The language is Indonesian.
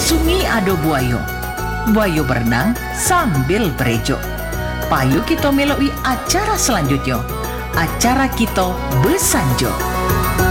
Sungi ado buayo. Buayo berenang sambil berejo. Payo kita meloi acara selanjutnya. Acara kita besanjo.